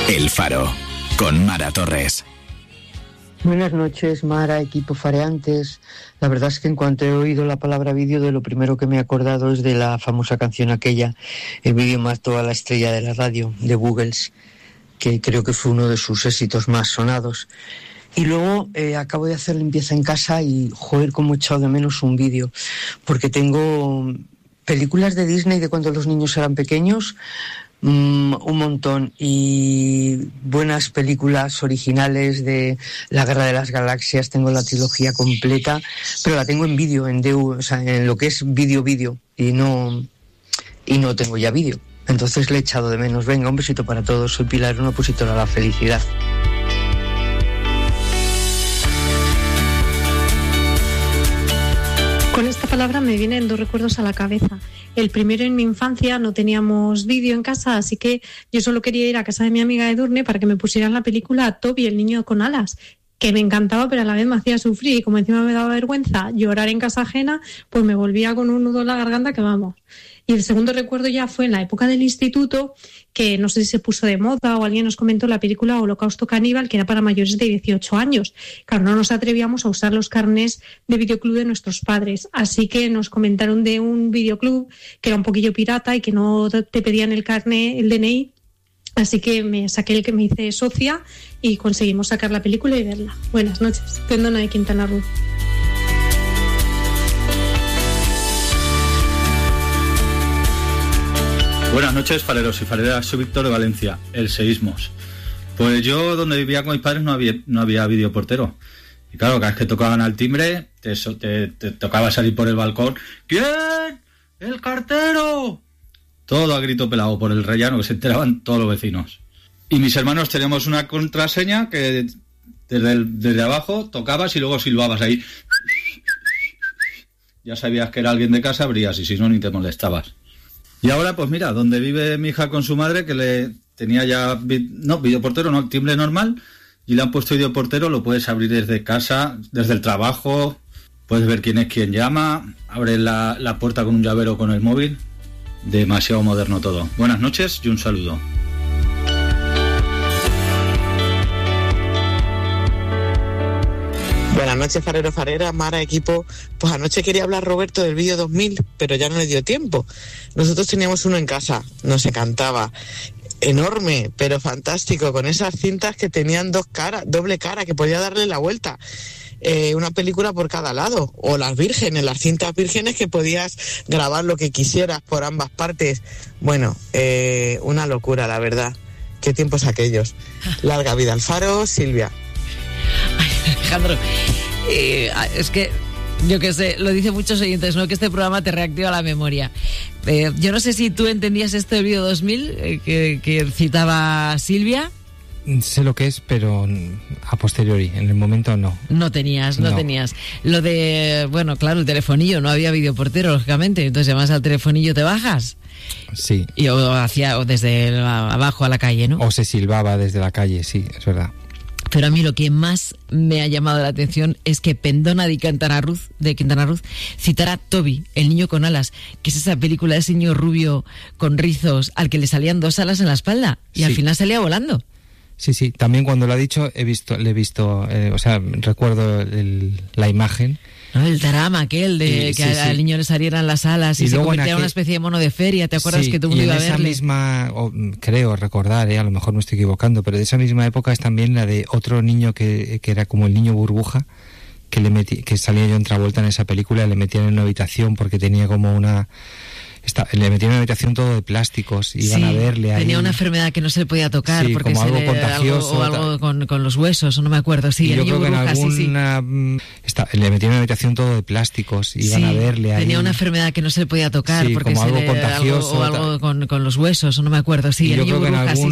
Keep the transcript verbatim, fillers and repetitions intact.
El Faro, con Mara Torres. Buenas noches, Mara, equipo fareantes. La verdad es que en cuanto he oído la palabra vídeo, de lo primero que me he acordado es de la famosa canción aquella, El vídeo mató a la estrella de la radio, de Buggles, que creo que fue uno de sus éxitos más sonados. Y luego eh, acabo de hacer limpieza en casa y, joder, cómo he echado de menos un vídeo, porque tengo películas de Disney de cuando los niños eran pequeños, Mm, un montón, y buenas películas originales de La Guerra de las Galaxias. Tengo la trilogía completa, pero la tengo en vídeo, en D V D, o sea, en lo que es vídeo vídeo, y no y no tengo ya vídeo, entonces le he echado de menos. Venga, un besito para todos. Soy Pilar, una opositora a la felicidad. Con esta palabra me vienen dos recuerdos a la cabeza. El primero, en mi infancia no teníamos vídeo en casa, así que yo solo quería ir a casa de mi amiga Edurne para que me pusieran la película Toby, el niño con alas, que me encantaba, pero a la vez me hacía sufrir, y como encima me daba vergüenza llorar en casa ajena, pues me volvía con un nudo en la garganta que vamos. Y el segundo recuerdo ya fue en la época del instituto, que no sé si se puso de moda o alguien nos comentó la película Holocausto Caníbal, que era para mayores de dieciocho años. Claro, no nos atrevíamos a usar los carnés de videoclub de nuestros padres, así que nos comentaron de un videoclub que era un poquillo pirata y que no te pedían el carné, el D N I, así que me saqué el que me hice socia y conseguimos sacar la película y verla. Buenas noches, Pendona de Quintana Roo. Buenas noches, fareros y fareras. Soy Víctor de Valencia, el Seísmos. Pues yo, donde vivía con mis padres, no había no había videoportero. Y claro, cada vez que tocaban al timbre, te, te, te tocaba salir por el balcón. ¿Quién? ¡El cartero! Todo a grito pelado por el rellano, que se enteraban todos los vecinos. Y mis hermanos teníamos una contraseña que desde, el, desde abajo tocabas y luego silbabas ahí. Ya sabías que era alguien de casa, abrías, y si no, ni te molestabas. Y ahora, pues mira, donde vive mi hija con su madre, que le tenía ya, no, videoportero, no, timbre normal, y le han puesto videoportero, lo puedes abrir desde casa, desde el trabajo, puedes ver quién es quien llama, abres la, la puerta con un llavero con el móvil. Demasiado moderno todo. Buenas noches y un saludo. Buenas noches, farero, farera, Mara, equipo. Pues anoche quería hablar Roberto del vídeo dos mil, pero ya no le dio tiempo. Nosotros teníamos uno en casa, nos encantaba. Enorme, pero fantástico, con esas cintas que tenían dos caras, doble cara, que podía darle la vuelta. Eh, una película por cada lado. O las vírgenes, las cintas vírgenes, que podías grabar lo que quisieras por ambas partes. Bueno, eh, una locura, la verdad. Qué tiempos aquellos. Larga vida al Faro, Silvia. Alejandro, eh, es que yo qué sé, lo dicen muchos oyentes, ¿no? Que este programa te reactiva la memoria. Eh, yo no sé si tú entendías esto del vídeo dos mil eh, que, que citaba Silvia. Sé lo que es, pero a posteriori, en el momento no. No tenías, no, no tenías. Lo de, bueno, claro, el telefonillo, no había videoportero, lógicamente, entonces llamas al telefonillo, te bajas. Sí. Y o hacia, o desde el, abajo a la calle, ¿no? O se silbaba desde la calle, sí, es verdad. Pero a mí lo que más me ha llamado la atención es que Pendona de Quintana Roo, de Quintana Roo citara Toby, el niño con alas, que es esa película de ese niño rubio con rizos al que le salían dos alas en la espalda y sí, al final salía volando. Sí, sí, también cuando lo ha dicho he visto, le he visto, eh, o sea, recuerdo el, la imagen. ¿No? El drama aquel de eh, que sí, al sí. niño le salieran las alas y, y se convirtiera en aquel... una especie de mono de feria, ¿te acuerdas? Sí, que todo el mundo iba a verle? Y en esa misma, o, creo recordar, eh, a lo mejor me estoy equivocando, pero de esa misma época es también la de otro niño que, que era como el niño burbuja, que le metí, que salía John Travolta en esa película, le metían en una habitación porque tenía como una... Está, le metían en una habitación todo de plásticos, iban sí, a verle ahí. Tenía una enfermedad que no se le podía tocar, sí, porque como se algo le, contagioso algo, o algo con, con los huesos, o no me acuerdo. Sí, y el yo niño creo burbuja, que en alguna, sí, sí. Está, le metían en una habitación todo de plásticos, iban sí, a verle ahí. Tenía una enfermedad que no se le podía tocar, sí, porque como se algo le, contagioso algo, o algo con, con los huesos, o no me acuerdo. Sí, y el yo niño creo burbuja, que en algún,